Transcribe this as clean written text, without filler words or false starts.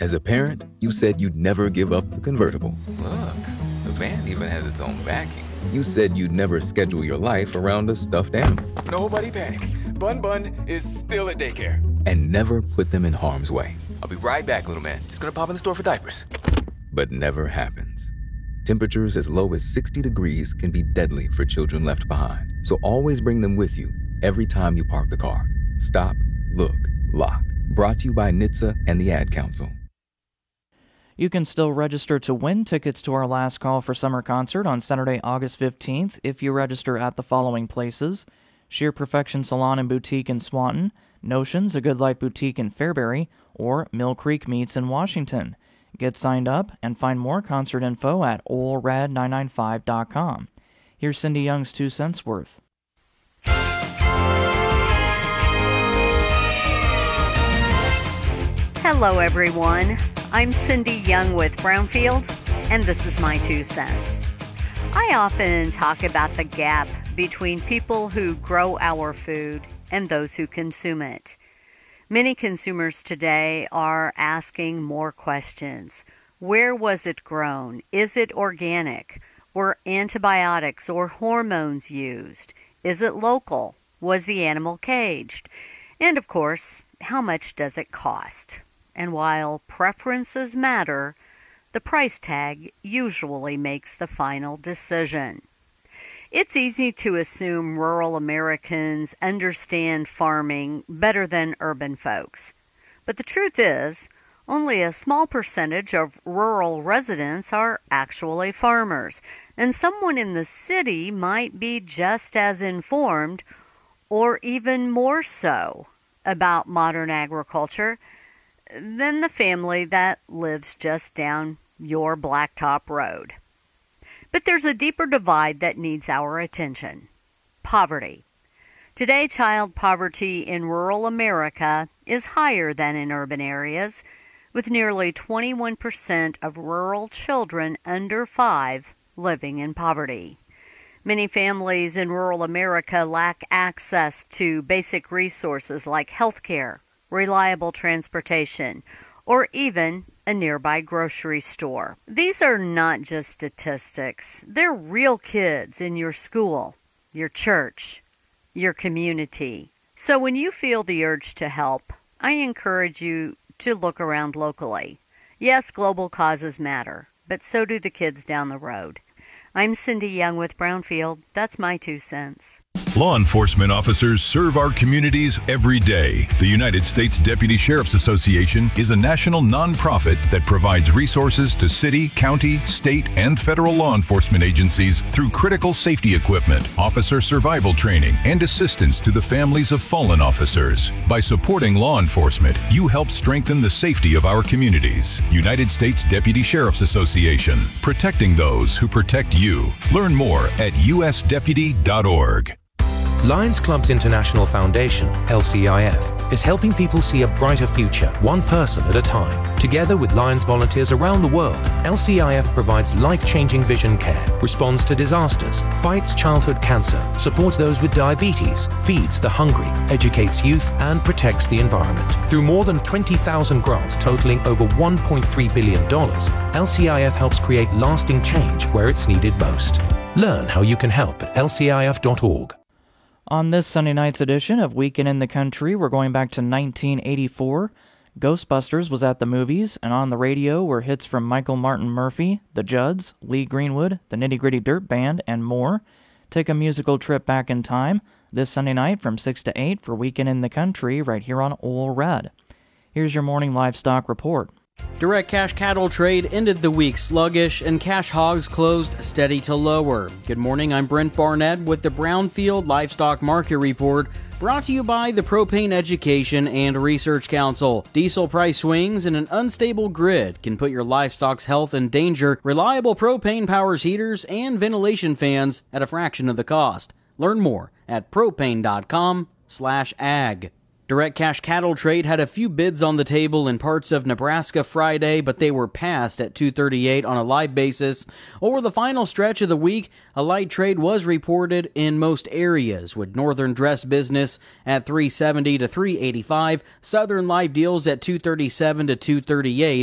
As a parent, you said you'd never give up the convertible. Look, the van even has its own backing. You said you'd never schedule your life around a stuffed animal. Nobody panic. Bun is still at daycare. And never put them in harm's way. I'll be right back, little man. Just gonna pop in the store for diapers. But never happens. Temperatures as low as 60 degrees can be deadly for children left behind. So always bring them with you every time you park the car. Stop, look, lock. Brought to you by NHTSA and the Ad Council. You can still register to win tickets to our Last Call for Summer concert on Saturday, August 15th if you register at the following places: Sheer Perfection Salon and Boutique in Swanton, Notions, A Good Life Boutique in Fairbury, or Mill Creek Meats in Washington. Get signed up and find more concert info at olrad995.com. Here's Cindy Young's 2 cents worth. Hello, everyone. I'm Cindy Young with Brownfield, and this is my 2 cents. I often talk about the gap between people who grow our food and those who consume it. Many consumers today are asking more questions. Where was it grown? Is it organic? Were antibiotics or hormones used? Is it local? Was the animal caged? And of course, how much does it cost? And while preferences matter, the price tag usually makes the final decision. It's easy to assume rural Americans understand farming better than urban folks. But the truth is, only a small percentage of rural residents are actually farmers, and someone in the city might be just as informed, or even more so, about modern agriculture than the family that lives just down your blacktop road. But there's a deeper divide that needs our attention: poverty. Today, child poverty in rural America is higher than in urban areas, with nearly 21% of rural children under 5 living in poverty. Many families in rural America lack access to basic resources like health care, reliable transportation, or even a nearby grocery store. These are not just statistics. They're real kids in your school, your church, your community. So when you feel the urge to help, I encourage you to look around locally. Yes, global causes matter, but so do the kids down the road. I'm Cindy Young with Brownfield. That's my 2 cents. Law enforcement officers serve our communities every day. The United States Deputy Sheriff's Association is a national nonprofit that provides resources to city, county, state, and federal law enforcement agencies through critical safety equipment, officer survival training, and assistance to the families of fallen officers. By supporting law enforcement, you help strengthen the safety of our communities. United States Deputy Sheriff's Association, protecting those who protect you. Learn more at usdeputy.org. Lions Clubs International Foundation, LCIF, is helping people see a brighter future, one person at a time. Together with Lions volunteers around the world, LCIF provides life-changing vision care, responds to disasters, fights childhood cancer, supports those with diabetes, feeds the hungry, educates youth, and protects the environment. Through more than 20,000 grants totaling over $1.3 billion, LCIF helps create lasting change where it's needed most. Learn how you can help at lcif.org. On this Sunday night's edition of Weekend in the Country, we're going back to 1984. Ghostbusters was at the movies, and on the radio were hits from Michael Martin Murphey, The Judds, Lee Greenwood, the Nitty Gritty Dirt Band, and more. Take a musical trip back in time this Sunday night from 6 to 8 for Weekend in the Country right here on Ole Red. Here's your morning livestock report. Direct cash cattle trade ended the week sluggish, and cash hogs closed steady to lower. Good morning, I'm Brent Barnett with the Brownfield Livestock Market Report, brought to you by the Propane Education and Research Council. Diesel price swings and an unstable grid can put your livestock's health in danger. Reliable propane powers heaters and ventilation fans at a fraction of the cost. Learn more at propane.com/ag. Direct cash cattle trade had a few bids on the table in parts of Nebraska Friday, but they were passed at $238 on a live basis. Over the final stretch of the week, a light trade was reported in most areas, with northern dress business at $370 to $385, southern live deals at $237 to $238,